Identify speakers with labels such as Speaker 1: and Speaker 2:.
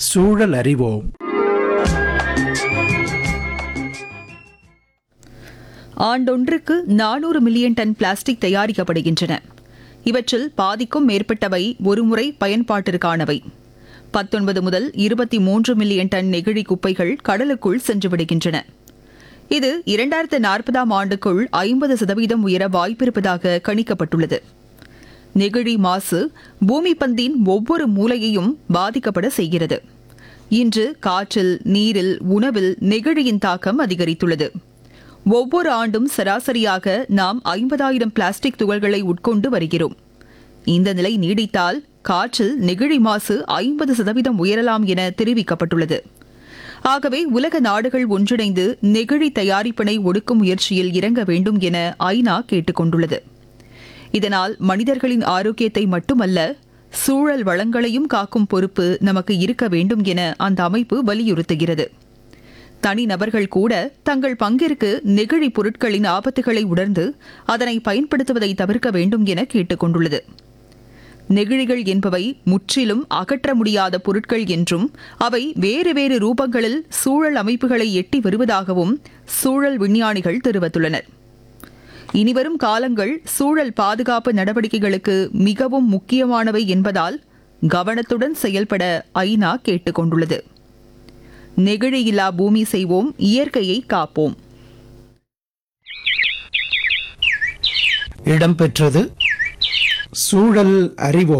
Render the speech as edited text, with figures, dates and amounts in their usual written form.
Speaker 1: சூழல் அறிவோம்.
Speaker 2: ஆண்டொன்றுக்கு 400 million ton plastic தயாரிக்கப்படுகின்றன. இவற்றில் பாதிக்கும் மேற்பட்டவை ஒருமுறை பயன்பாட்டிற்கானவை. 19 முதல் 23 மில்லியன் டன் நெகிழி குப்பைகள் கடலுக்குள் சென்றுவிடுகின்றன. இது 2040ஆம் ஆண்டுக்குள் 50% உயர வாய்ப்பிருப்பதாக கணிக்கப்பட்டுள்ளது. நெகிழி மாசு பூமி பந்தின் ஒவ்வொரு மூலையையும் பாதிக்கப்பட செய்கிறது. இன்று காற்றில், நீரில், உணவில் நெகிழியின் தாக்கம் அதிகரித்துள்ளது. ஒவ்வொரு ஆண்டும் சராசரியாக நாம் 50,000 பிளாஸ்டிக் துகள்களை உட்கொண்டு வருகிறோம். இந்த நிலை நீடித்தால் காற்றில் நெகிழி மாசு 50% உயரலாம் என தெரிவிக்கப்பட்டுள்ளது. ஆகவே உலக நாடுகள் ஒன்றிணைந்து நெகிழி தயாரிப்பினை ஒடுக்கும் முயற்சியில் இறங்க வேண்டும் என ஐநா கேட்டுக் கொண்டுள்ளது. இதனால் மனிதர்களின் ஆரோக்கியத்தை மட்டுமல்ல, சூழல் வளங்களையும் காக்கும் பொறுப்பு நமக்கு இருக்க வேண்டும் என அந்த அமைப்பு வலியுறுத்துகிறது. தனிநபர்கள் கூட தங்கள் பங்கிற்கு நெகிழி பொருட்களின் ஆபத்துகளை உணர்ந்து அதனை பயன்படுத்துவதை தவிர்க்க வேண்டும் என கேட்டுக் கொண்டுள்ளது. நெகிழிகள் என்பவை முற்றிலும் அகற்ற முடியாத பொருட்கள் என்றும் அவை வேறு வேறு ரூபங்களில் சூழல் அமைப்புகளை எட்டி வருவதாகவும் சூழல் விஞ்ஞானிகள் தெரிவித்துள்ளனர். இனிவரும் காலங்கள் சூழல் பாதுகாப்பு நடவடிக்கைகளுக்கு மிகவும் முக்கியமானவை என்பதால் கவனத்துடன் செயல்பட ஐநா கேட்டுக் கொண்டுள்ளது. நெகிழியில்லா பூமி செய்வோம், இயற்கையை காப்போம்.
Speaker 1: இடம்பெற்றது சூழல் அறிவோம்.